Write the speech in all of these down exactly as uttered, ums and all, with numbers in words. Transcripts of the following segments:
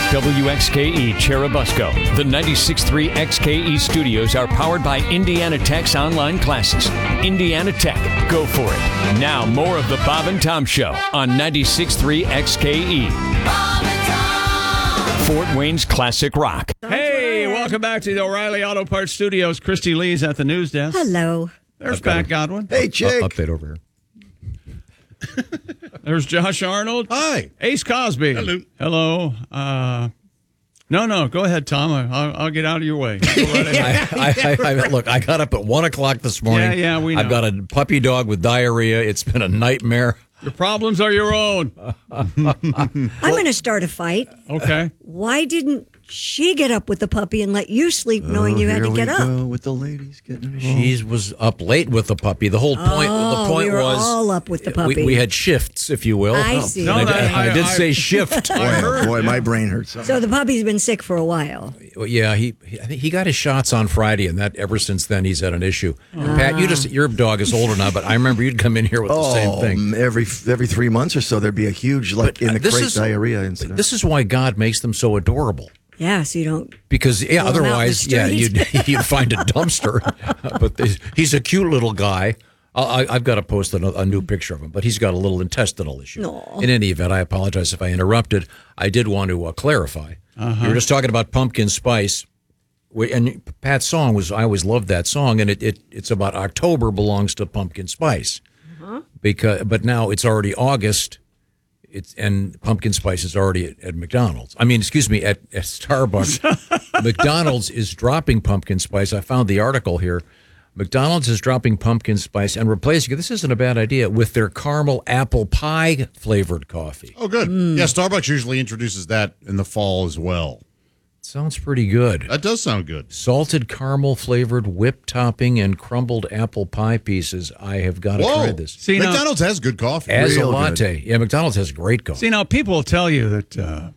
W X K E Cherubusco. The ninety-six point three X K E studios are powered by Indiana Tech's online classes. Indiana Tech, go for it. Now, more of the Bob and Tom Show on ninety-six point three X K E. Bob and Tom. Fort Wayne's classic rock. Hey, welcome back to the O'Reilly Auto Parts Studios. Christy Lee's at the news desk. Hello. There's Pat Godwin. Hey, chick. Uh, update over here. There's Josh Arnold. Hi. Ace Cosby. Hello. Hello. Uh, no, no, go ahead, Tom. I'll, I'll get out of your way. Go right ahead. I, I, I, look, I got up at one o'clock this morning. Yeah, yeah, we know. I've got a puppy dog with diarrhea. It's been a nightmare. Your problems are your own. I'm going to start a fight. Okay. Why didn't she get up with the puppy and let you sleep knowing Oh, you had to here get we up? go with the ladies getting involved. She was up late with the puppy. The whole point. Oh, the point we were was all up with the we, puppy. we had shifts, if you will. I see. No, And I, that- I, I did I- say shift. I Boy, heard. boy, my brain hurts. So the puppy's been sick for a while. Yeah, he, he I think he got his shots on Friday, and that ever since then he's had an issue. Pat, you just your dog is older now, but I remember you'd come in here with the oh, same thing. every every three months or so, there'd be a huge, like, But, in uh, the this crate is- diarrhea incident. This is why God makes them so adorable. Yeah, so you don't. Because yeah, Throw 'em out in the otherwise, yeah, street. you'd you'd find a dumpster. But this- he's a cute little guy. I, I've got to post a, a new picture of him, but he's got a little intestinal issue. Aw. In any event, I apologize if I interrupted. I did want to uh, clarify. You were just talking about pumpkin spice, We- and Pat's song was. I always loved that song, and it, it it's about October belongs to pumpkin spice, because but now it's already August. It's and pumpkin spice is already at, at McDonald's. I mean, excuse me, at, at Starbucks. McDonald's is dropping pumpkin spice. I found the article here. McDonald's is dropping pumpkin spice and replacing it. This isn't a bad idea with their caramel apple pie flavored coffee. Oh, good. Yeah, Starbucks usually introduces that in the fall as well. Sounds pretty good. That does sound good. Salted caramel flavored whipped topping and crumbled apple pie pieces. I have got to Whoa. try this. See, now, McDonald's has good coffee. As Real a latte. Yeah, McDonald's has great coffee. see, now people will tell you that uh,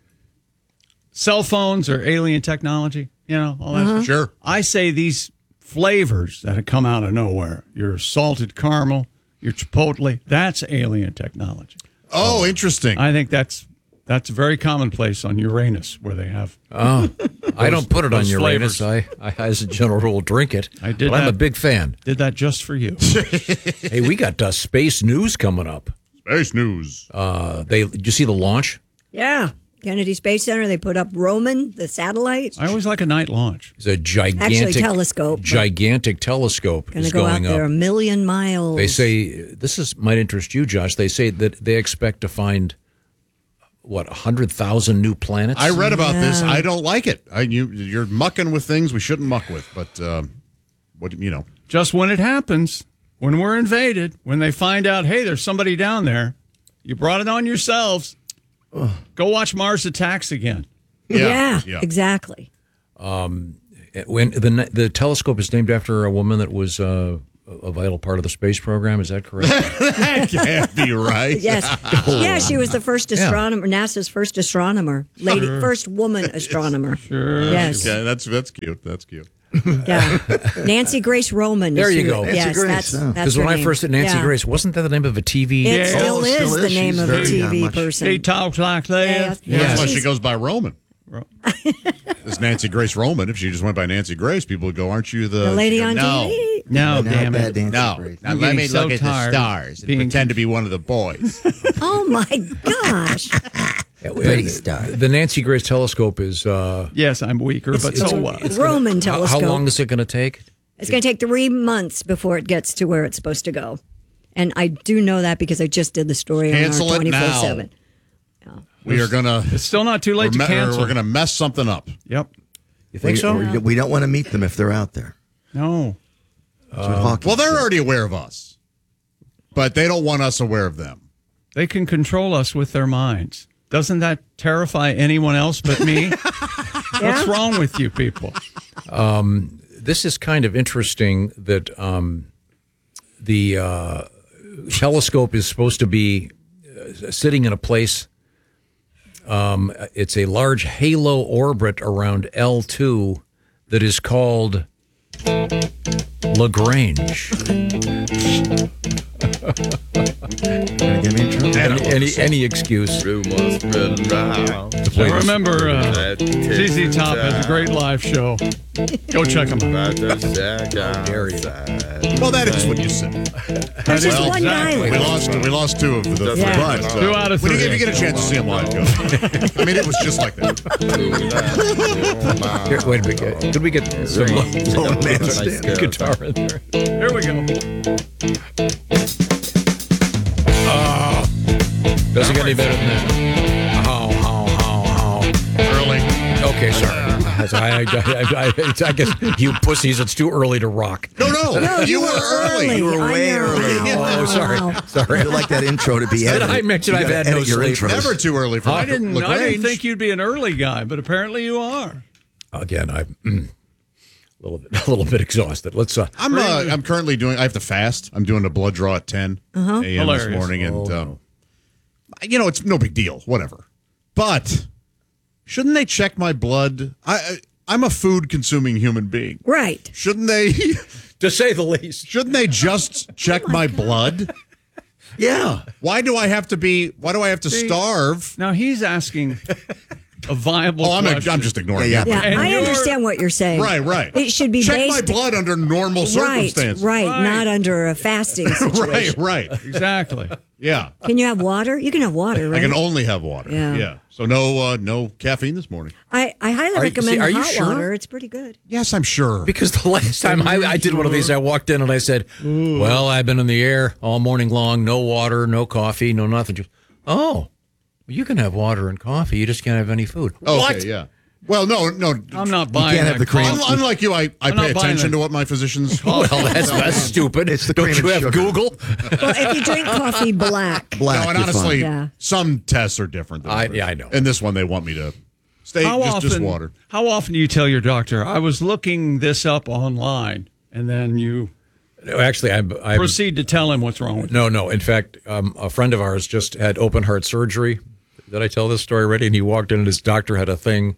cell phones are alien technology, you know, all that stuff. Sure. I say these flavors that have come out of nowhere, your salted caramel, your chipotle, that's alien technology. Oh, interesting. I think that's that's very commonplace on Uranus, where they have. Oh, I don't put it on those Uranus. I, I, as a general rule, drink it. I did But I'm that. a big fan. Did that just for you. Hey, we got uh, space news coming up. Space news. Uh, they did you see the launch? Yeah. Kennedy Space Center, they put up Roman, the satellite. I always like a night launch. It's a gigantic Actually, telescope, but- Gigantic telescope Going to is go out going there a up. million miles. They say this is might interest you, Josh. They say that they expect to find what a hundred thousand new planets. I read about this. I don't like it. I, you, you're mucking with things we shouldn't muck with. But, um, what you know. Just when it happens, when we're invaded, when they find out, hey, there's somebody down there, you brought it on yourselves. Go watch Mars Attacks again. Yeah, Yeah, yeah. exactly. when the the telescope is named after a woman that was uh, a vital part of the space program. Is that correct? That can't be right. Yes. Yeah, she was the first astronomer, NASA's first astronomer, lady, first woman astronomer. Sure. Yes. Okay, that's that's cute. That's cute. Yeah. Nancy Grace Roman. There is you who- go. Nancy Yes, Grace, that's, yeah. that's Because her when I name. first did Nancy Yeah. Grace, wasn't that the name of a T V? It Yeah. still, Oh, is, still the is. name She's of a very, T uh, V much- person. He talks like that. Yeah. That's Yes. why She's- she goes by Roman. It's Nancy Grace Roman. If she just went by Nancy Grace, people would go, "Aren't you the, The lady she'd go, on no. T V. No, Now damn bad it. Nancy No, Grace. now I'm let getting me so look at the tired stars and being pretend to be one of the boys. Oh, my gosh. Pretty star. The Nancy Grace telescope is. Uh, Yes, I'm weaker, but it's- so what? it's Roman how, telescope. how long is it going to take? It's going to take three months before it gets to where it's supposed to go. And I do know that because I just did the story Cancel on our it now. twenty-four seven. We are gonna. It's still not too late we're, to me- cancel. we're gonna mess something up. Yep. You think We, so? we, we don't want to meet them if they're out there. No. That's what Hawkins Well, they're said. already aware of us, but they don't want us aware of them. They can control us with their minds. Doesn't that terrify anyone else but me? What's wrong with you people? This is kind of interesting that um, the uh, telescope is supposed to be uh, sitting in a place. Um, it's a large halo orbit around L two that is called Lagrange. Gonna get me in trouble. Any, any, any excuse. Rumors spread around. To play I this. remember uh, Z Z Top has a great live show. Go check him out. Dare you. Well, that is what you said. There's just Well, one guy. We lost. We lost two of the. Yeah. But, uh, Two out of when you, three. if you get a chance to see him live, go. I mean, it was just like that. Here, wait a minute. Could we get some Oh, man, stand. guitar in there? Here we go. Doesn't get any better than that. How, how, how, how. Early. Okay, sorry. I, I, I, I, I guess you pussies, it's too early to rock. No, no, No, you, were early. You were I way know. early. Oh, sorry. Sorry. I like that intro to be Did edited. I mention You I've gotta had no edit your sleep? intros. Never too early for I didn't. I LaGrange. didn't think you'd be an early guy, but apparently you are. Again, I'm mm, a little bit, a little bit exhausted. Let's. Uh, I'm. Uh, I'm currently doing. I have to fast. I'm doing a blood draw at ten a.m. this Hilarious. morning, and um, you know it's no big deal. Whatever. But shouldn't they check my blood? I. I I'm a food consuming human being. Right. Shouldn't they? to say the least. Shouldn't they just check my blood? Yeah. Why do I have to be? Why do I have to starve? Now he's asking a viable Oh, I'm. A, question. I'm just ignoring Yeah, it. Yeah, And I you're- understand what you're saying. Right, right. It should be check based my blood under normal right, circumstances. right, Right. not under a fasting right, situation. right. Exactly. Yeah. Can you have water? You can have water, right? I can only have water. Yeah. Yeah. So no, uh, no caffeine this morning. I, I highly Are you- recommend see, are the you hot sure? water. It's pretty good. Yes, I'm sure. Because the last time I, I did one of these, I walked in and I said, "Well, I've been in the air all morning long. No water, no coffee, no nothing." She goes, "Oh, you can have water and coffee. You just can't have any food." Okay, What? yeah. Well, no, no. I'm not buying. can't have that the cream. crap. Un- unlike you, I, I I'm not pay buying attention that. to what my physicians. Well, that's, that's stupid. It's the Don't cream you and have sugar. Google? Well, if you drink coffee black, Black. no, and you're honestly, Yeah. some tests are different. Than I- others. yeah, I know. And this one, they want me to stay How just, often? just water. How often do you tell your doctor? I was looking this up online, and then you No, actually, I, I proceed to tell him what's wrong with you. no, no. In fact, um, a friend of ours just had open heart surgery. Did I tell this story already? And he walked in, and his doctor had a thing.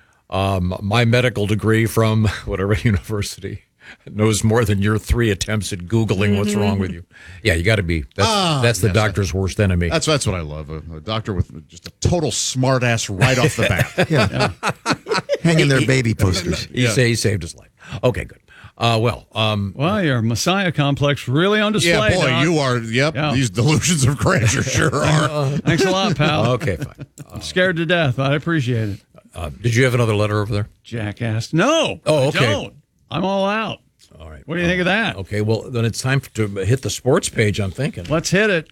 Um, my medical degree from whatever university knows more than your three attempts at Googling what's wrong with you. Yeah, you got to be. That's, Ah, that's the yes, doctor's worst enemy. That's that's what I love. A, a doctor with just a total smart ass right off the bat. Yeah. Hanging their baby posters. He, say he saved his life. Okay, good. Uh, well, um, Well, your Messiah complex really on display. Yeah, boy, Doc. you are. Yep, Yeah. these delusions of grandeur sure are. Thanks a lot, pal. okay, fine. I'm scared to death. I appreciate it. Uh, did you have another letter over there? Jackass. No. Oh, I okay. don't. I'm all out. All right. What do you think of that? Okay, well, then it's time to hit the sports page, I'm thinking. Let's hit it.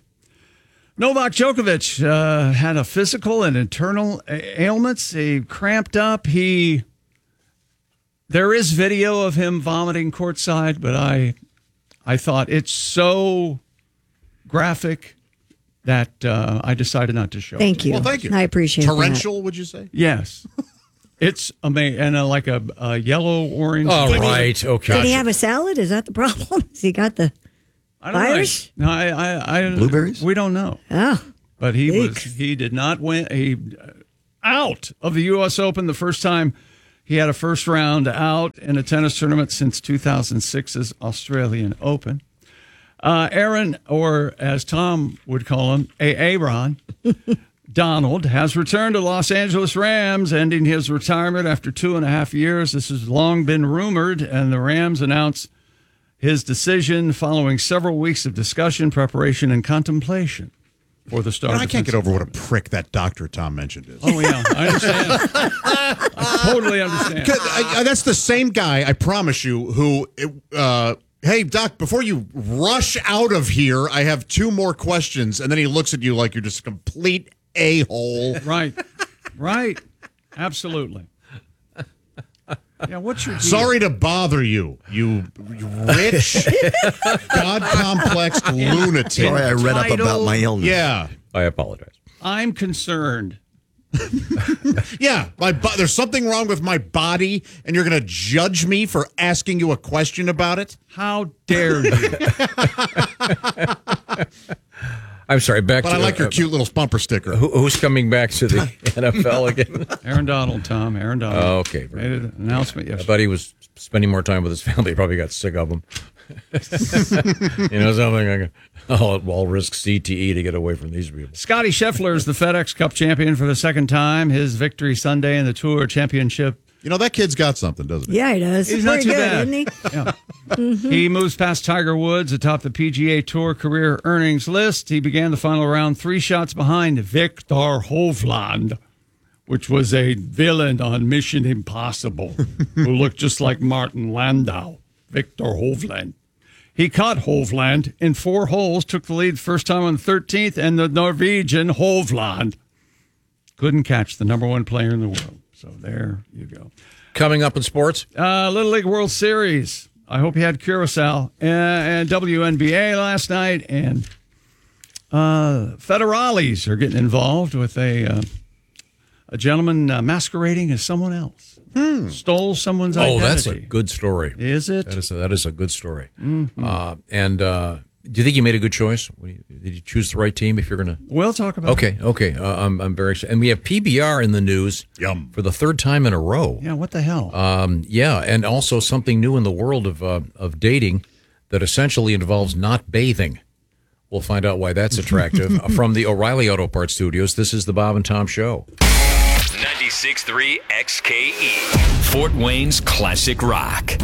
Novak Djokovic uh, had a physical and internal a- ailments. He cramped up. He there is video of him vomiting courtside, but I I thought it's so graphic that uh, I decided not to show. thank it. you. Well, thank you. I appreciate Torrential, would you say? Yes, it's amazing, and uh, like a, a yellow orange. All right, okay. that. Did he have a salad? Is that the problem? Has he got the? I don't virus? know. No, I, I, I, Blueberries? We don't know. Oh, But he Eek. was he did not win he uh, out of the U S Open the first time he had a first round out in a tennis tournament since two thousand six's Australian Open. Uh, Aaron, or as Tom would call him, Aaron Donald, has returned to Los Angeles Rams, ending his retirement after two and a half years. This has long been rumored, and the Rams announced his decision following several weeks of discussion, preparation, and contemplation for the start. I can't get over what a prick that doctor Tom mentioned is. Oh yeah, I understand. I totally understand. 'Cause I- I- that's the same guy, I promise you, who, uh, hey, doc, before you rush out of here, I have two more questions. And then he looks at you like you're just a complete a-hole. Right, right, absolutely. Yeah, what's your deal? Sorry to bother you, you rich, God-complexed lunatic. Sorry, I read up Title. about my illness. Yeah. I apologize. I'm concerned. Yeah, my bo- there's something wrong with my body, and you're going to judge me for asking you a question about it? How dare you? I'm sorry, back But to I like your uh, cute little bumper sticker. Who, who's coming back to the N F L again? Aaron Donald, Tom. Aaron Donald. Oh, okay, very Made an announcement I yesterday. thought he was spending more time with his family. He probably got sick of them. You know something? I can, I'll, I'll risk C T E to get away from these people. Scotty Scheffler is the FedEx Cup champion for the second time. His victory Sunday in the Tour Championship. You know, that kid's got something, doesn't he? Yeah, he does. He's He's not pretty too good, bad. isn't he? Yeah. Mm-hmm. He moves past Tiger Woods atop the P G A Tour career earnings list. He began the final round three shots behind Victor Hovland, which was a villain on Mission Impossible, who looked just like Martin Landau. Victor Hovland. He caught Hovland in four holes, took the lead first time on the thirteenth, and the Norwegian Hovland couldn't catch the number one player in the world. So there you go. Coming up in sports? Uh, Little League World Series. I hope you had Curacao uh, and W N B A last night. And uh, federales are getting involved with a uh, a gentleman uh, masquerading as someone else. Hmm. Stole someone's Oh, identity. that's a good story. Is it? That is a, that is a good story. Mm-hmm. Uh, and uh, do you think you made a good choice? Did you choose the right team if you're going to? We'll talk about Okay, it. okay. Uh, I'm, I'm very excited. And we have P B R in the news Yum. for the third time in a row. Yeah, what the hell? Um, yeah, and also something new in the world of uh, of dating that essentially involves not bathing. We'll find out why that's attractive. From the O'Reilly Auto Parts Studios, this is the Bob and Tom Show. ninety-six point three X K E, Fort Wayne's classic rock.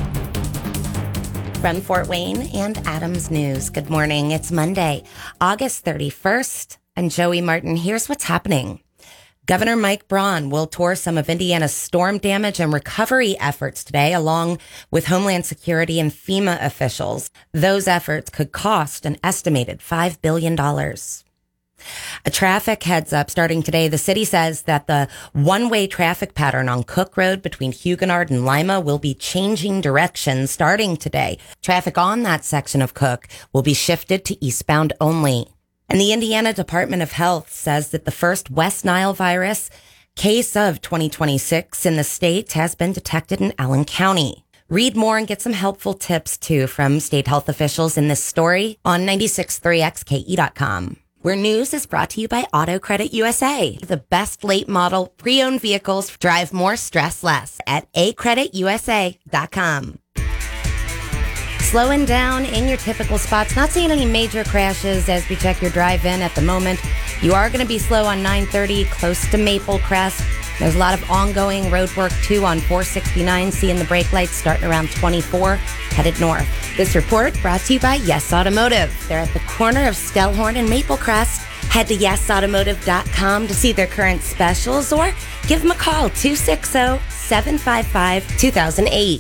From Fort Wayne and Adams News, good morning. It's Monday, August thirty-first. And Joey Martin, here's what's happening. Governor Mike Braun will tour some of Indiana's storm damage and recovery efforts today, along with Homeland Security and FEMA officials. Those efforts could cost an estimated five billion dollars. A traffic heads up starting today. The city says that the one-way traffic pattern on Cook Road between Huguenard and Lima will be changing directions starting today. Traffic on that section of Cook will be shifted to eastbound only. And the Indiana Department of Health says that the first West Nile virus case of twenty twenty-six in the state has been detected in Allen County. Read more and get some helpful tips, too, from state health officials in this story on ninety-six point three X K E dot com. Where news is brought to you by Auto Credit U S A. The best late model pre-owned vehicles drive more, stress less at a credit u s a dot com. Slowing down in your typical spots. Not seeing any major crashes as we check your drive-in at the moment. You are going to be slow on nine thirty close to Maple Crest. There's a lot of ongoing road work, too, on four sixty-nine, seeing the brake lights starting around twenty-four, headed north. This report brought to you by Yes Automotive. They're at the corner of Stellhorn and Maple Crest. Head to yes automotive dot com to see their current specials or give them a call, two six zero, seven five five, two thousand eight.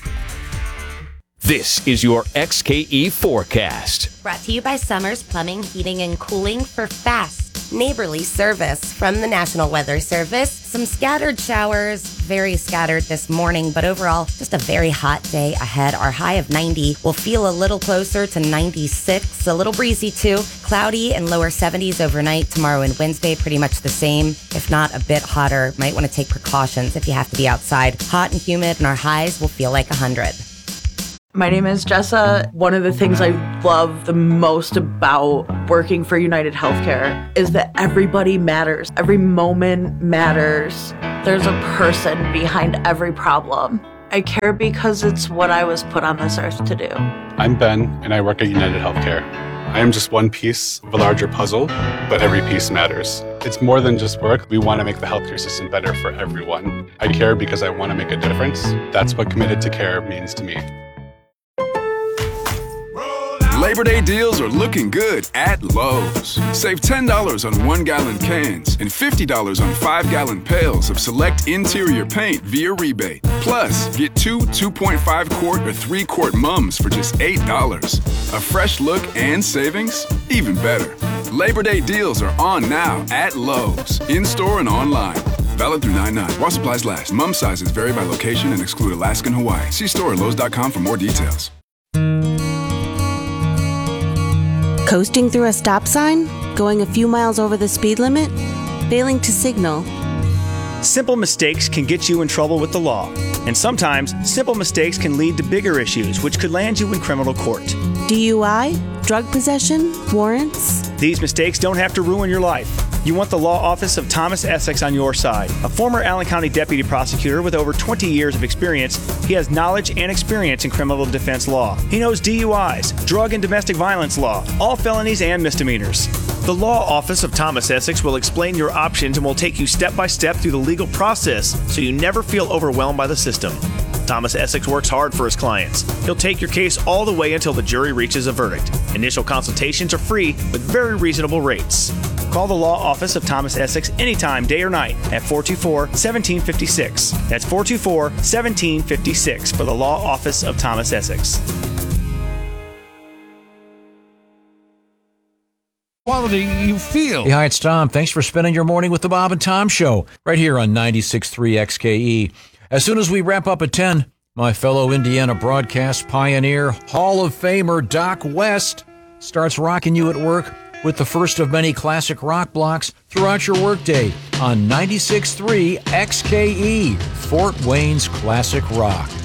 This is your X K E forecast. Brought to you by Summers Plumbing, Heating, and Cooling for fast, neighborly service. From the National Weather Service, some scattered showers, very scattered this morning, but overall, just a very hot day ahead. Our high of ninety will feel a little closer to ninety-six, a little breezy too. Cloudy and lower seventies overnight. Tomorrow and Wednesday, pretty much the same, if not a bit hotter. Might want to take precautions if you have to be outside. Hot and humid, and our highs will feel like one hundred. My name is Jessa. One of the things I love the most about working for United Healthcare is that everybody matters. Every moment matters. There's a person behind every problem. I care because it's what I was put on this earth to do. I'm Ben, and I work at United Healthcare. I am just one piece of a larger puzzle, but every piece matters. It's more than just work. We want to make the healthcare system better for everyone. I care because I want to make a difference. That's what committed to care means to me. Labor Day deals are looking good at Lowe's. Save ten dollars on one-gallon cans and fifty dollars on five-gallon pails of select interior paint via rebate. Plus, get two two point five quart or three quart mums for just eight dollars. A fresh look and savings? Even better. Labor Day deals are on now at Lowe's, in-store and online. Valid through nine nine. While supplies last. Mum sizes vary by location and exclude Alaska and Hawaii. See store at lowes dot com for more details. Coasting through a stop sign? Going a few miles over the speed limit? Failing to signal? Simple mistakes can get you in trouble with the law. And sometimes, simple mistakes can lead to bigger issues, which could land you in criminal court. D U I? Drug possession? Warrants? These mistakes don't have to ruin your life. You want the law office of Thomas Essex on your side. A former Allen County deputy prosecutor with over twenty years of experience, he has knowledge and experience in criminal defense law. He knows D U Is, drug and domestic violence law, all felonies and misdemeanors. The law office of Thomas Essex will explain your options and will take you step by step through the legal process so you never feel overwhelmed by the system. Thomas Essex works hard for his clients. He'll take your case all the way until the jury reaches a verdict. Initial consultations are free with very reasonable rates. Call the law office of Thomas Essex anytime, day or night, at four two four, one seven five six. That's four two four, one seven five six for the law office of Thomas Essex. Quality you feel. Hey, hi, it's Tom. Thanks for spending your morning with the Bob and Tom Show right here on ninety-six point three X K E. As soon as we wrap up at ten, my fellow Indiana broadcast pioneer, Hall of Famer Doc West starts rocking you at work with the first of many classic rock blocks throughout your workday on ninety-six point three X K E, Fort Wayne's classic rock.